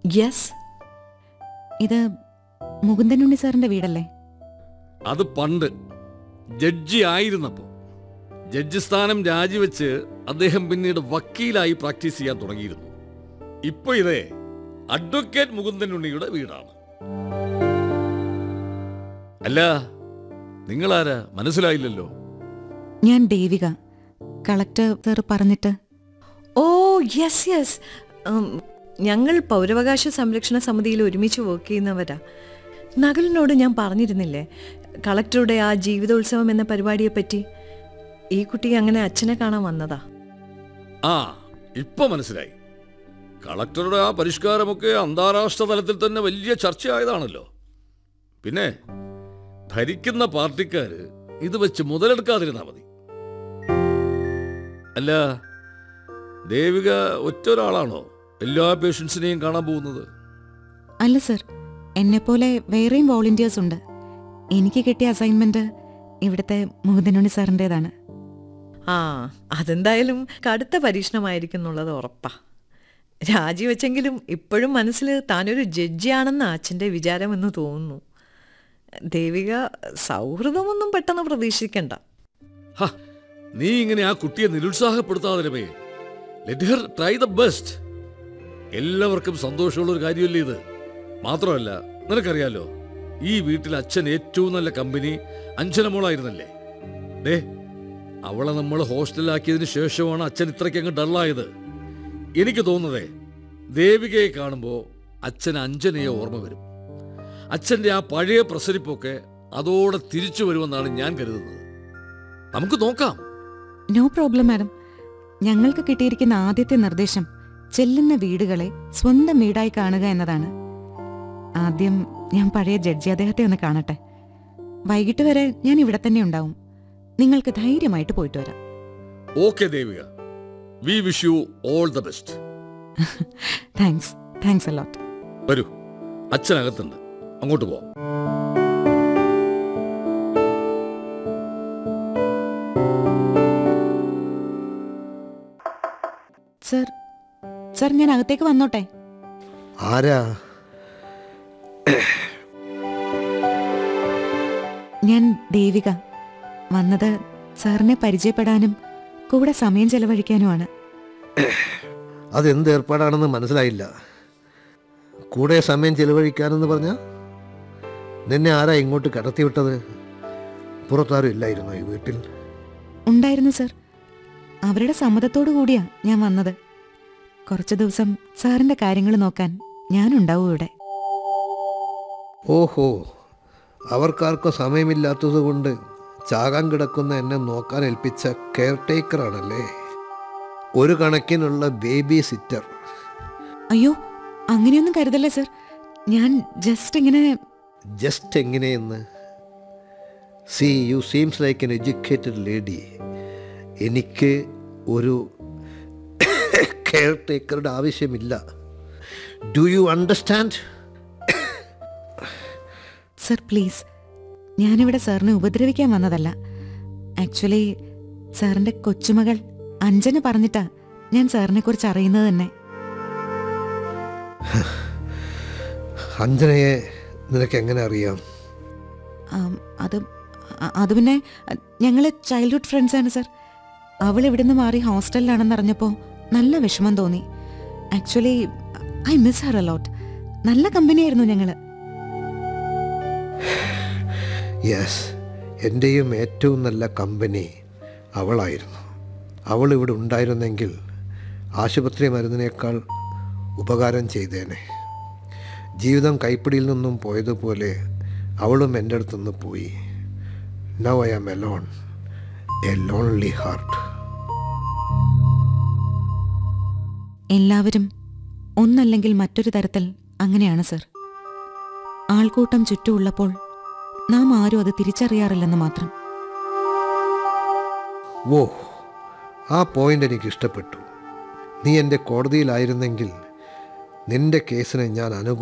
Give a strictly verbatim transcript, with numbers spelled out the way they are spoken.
Yes. ഇത് മുകുന്ദനുണ്ണി സാറിന്റെ വീടല്ലേ? അത് പണ്ട് ജഡ്ജി ആയിരുന്നപ്പോൾ. ജഡ്ജി സ്ഥാനം രാജിവെച്ച് അദ്ദേഹം പിന്നീട് വക്കീലായി പ്രാക്ടീസ് ചെയ്യാൻ തുടങ്ങിയിരുന്നു. ഇപ്പൊ ഇതേ അഡ്വക്കേറ്റ് മുകുന്ദനുണ്ണിയുടെ വീടാണ്. അല്ല, നിങ്ങളാരാ മനസ്സിലായില്ലല്ലോ? ഞാൻ ദേവിക, കളക്ടർ സാർ പറഞ്ഞിട്ട്. ഓ യെസ് യെസ്. ഞങ്ങൾ പൗരാവകാശ സംരക്ഷണ സമിതിയിൽ ഒരുമിച്ച് വർക്ക് ചെയ്യുന്നവരാ. നകുലിനോട് ഞാൻ പറഞ്ഞിരുന്നില്ലേ കളക്ടറുടെ ആ ജീവിതോത്സവം എന്ന പരിപാടിയെപ്പറ്റി? ഈ കുട്ടി അങ്ങനെ അച്ഛനെ കാണാൻ വന്നതാ. ആ, ഇപ്പൊ മനസ്സിലായി. കളക്ടറുടെ ആ പരിഷ്കാരമൊക്കെ അന്താരാഷ്ട്ര തലത്തിൽ തന്നെ വലിയ ചർച്ചയായതാണല്ലോ. പിന്നെ ഭരിക്കുന്ന പാർട്ടിക്കാര് ഇത് വെച്ച് മുതലെടുക്കാതിരുന്നാ മതി. അല്ല, ദേവിക ഒറ്റ ഒരാളാണോ എല്ലാ പേഷ്യൻസിനെയും കാണാൻ പോകുന്നത്? അല്ല സർ, എന്നെപ്പോലെ വേറെയും വോളണ്ടിയേഴ്സ് ഉണ്ട്. എനിക്ക് കിട്ടിയ അസൈൻമെന്റ് ഇവിടുത്തെ മുകുന്ദനുണ്ണി സാറിൻ്റെതാണ്. ആ, അതെന്തായാലും കടുത്ത പരീക്ഷണമായിരിക്കും എന്നുള്ളത് ഉറപ്പാ. രാജിവെച്ചെങ്കിലും ഇപ്പോഴും മനസ്സിൽ താനൊരു ജഡ്ജിയാണെന്ന് അച്ഛൻ്റെ വിചാരമെന്ന് തോന്നുന്നു. ദേവിക സൗഹൃദമൊന്നും പെട്ടെന്ന് പ്രതീക്ഷിക്കണ്ട. നീ ഇങ്ങനെ ആ കുട്ടിയെ നിരുത്സാഹപ്പെടുത്താതെ. Let Har try the best. എല്ലാവർക്കും സന്തോഷമുള്ള ഒരു കാര്യമല്ലേ ഇത്? മാത്രമല്ല, നിനക്കറിയാലോ, ഈ വീട്ടിൽ അച്ഛൻ ഏറ്റവും നല്ല കമ്പനി അഞ്ജനമോളായിരുന്നല്ലേ? ഡേ, അവളെ നമ്മൾ ഹോസ്റ്റലിലാക്കിയതിന് ശേഷമാണ് അച്ഛൻ ഇത്രയ്ക്ക് അങ്ങ് ഡള്ളായത്. എനിക്ക് തോന്നുന്നതേ, ദേവികയെ കാണുമ്പോൾ അച്ഛൻ അഞ്ജനയെ ഓർമ്മ വരും. അച്ഛൻ്റെ ആ പഴയ പ്രസരിപ്പൊക്കെ അതോടെ തിരിച്ചു വരുമെന്നാണ് ഞാൻ കരുതുന്നത്. നമുക്ക് നോക്കാം. No problem madam. ഞങ്ങൾക്ക് കിട്ടിയിരിക്കുന്ന ആദ്യത്തെ നിർദ്ദേശം ചെല്ലുന്ന വീടുകളെ സ്വന്തം വീടായി കാണുക എന്നതാണ്. ആദ്യം ഞാൻ പഴയ ജഡ്ജി അദ്ദേഹത്തെ ഒന്ന് കാണട്ടെ. വൈകിട്ട് വരെ ഞാൻ ഇവിടെ തന്നെ ഉണ്ടാവും. നിങ്ങൾക്ക് ധൈര്യമായിട്ട് പോയിട്ട് വരാം. Okay Devika, we wish you all the best. Thanks thanks a lot. വരൂ, അച്ഛനകത്തുണ്ട്, അങ്ങോട്ട് പോവാം. സർ, സർ ഞാൻ അകത്തേക്ക് വന്നോട്ടെ? ആരാ? ഞാൻ ദേവിക. വന്നത് സാറിനെ പരിചയപ്പെടാനും കൂടെ സമയം ചെലവഴിക്കാനുമാണ്. അതെന്ത് ഏർപ്പാടാണെന്ന് മനസ്സിലായില്ല. കൂടെ സമയം ചെലവഴിക്കാനെന്ന് പറഞ്ഞാൽ നിന്നെ ആരാ ഇങ്ങോട്ട് കടത്തിവിട്ടത്? പുറത്താരും ഇല്ലായിരുന്നോ ഈ വീട്ടിൽ? ഉണ്ടായിരുന്നു സർ. അവരുടെ സമ്മതത്തോടു കൂടിയാ ഞാൻ വന്നത്. കുറച്ചു ദിവസം സാറിന്റെ കാര്യങ്ങൾ നോക്കാൻ ഞാനുണ്ടാവും ഇവിടെ. ഓഹോ, അവർക്കാർക്കും സമയമില്ലാത്തത് കൊണ്ട് ചാകാൻ കിടക്കുന്ന എന്നെ നോക്കാൻ ഏൽപ്പിച്ച കെയർ ടേക്കറാണല്ലേ? ഒരു കണക്കിനുള്ള ബേബി സിറ്റർ. അയ്യോ, അങ്ങനെയൊന്നും കരുതല്ലേ സർ. ഞാൻ ജസ്റ്റ് ഇങ്ങനെ. ജസ്റ്റ് എങ്ങനെയെന്ന്? C U seems like an educated lady. എനിക്ക് ഒരു കെയർ ടേക്കറുടെ ആവശ്യമില്ല. Do you understand? Sir please, ഞാനിവിടെ സാറിനെ ഉപദ്രവിക്കാൻ വന്നതല്ല. ആക്ച്വലി സാറിന്റെ കൊച്ചുമകൾ അഞ്ജന പറഞ്ഞിട്ടാ ഞാൻ സാറിനെ കുറിച്ച് അറിയുന്നത് തന്നെ. അഞ്ജനയെ നിനക്ക് എങ്ങനെ അറിയാം? അത് അത് പിന്നെ ഞങ്ങൾ ചൈൽഡ്ഹുഡ് ഫ്രണ്ട്സാണ് സർ. അവൾ ഇവിടുന്ന് മാറി ഹോസ്റ്റലിലാണെന്ന് അറിഞ്ഞപ്പോൾ നല്ല വിഷമം തോന്നി. Actually I miss Har a lot. നല്ല കമ്പനിയായിരുന്നു ഞങ്ങൾ. യെസ്, എൻ്റെയും ഏറ്റവും നല്ല കമ്പനി അവളായിരുന്നു. അവൾ ഇവിടെ ഉണ്ടായിരുന്നെങ്കിൽ ആശുപത്രി മരുന്നിനേക്കാൾ ഉപകാരം ചെയ്തേനെ. ജീവിതം കൈപ്പിടിയിൽ നിന്നും പോയതുപോലെ അവളും എൻ്റെ അടുത്തുനിന്ന് പോയി. Now I am Elon, A lonely heart. എല്ലാവരും ഒന്നല്ലെങ്കിൽ മറ്റൊരു തരത്തിൽ അങ്ങനെയാണ് സർ. ആൾക്കൂട്ടം ചുറ്റുമുള്ളപ്പോൾ നാം ആരും അത് തിരിച്ചറിയാറില്ലെന്ന് മാത്രം. ഓ, ആ പോയിന്റ് എനിക്ക് ഇഷ്ടപ്പെട്ടു. നീ എൻ്റെ കോടതിയിലായിരുന്നെങ്കിൽ നിന്റെ കേസിനെ ഞാൻ അനുകൂല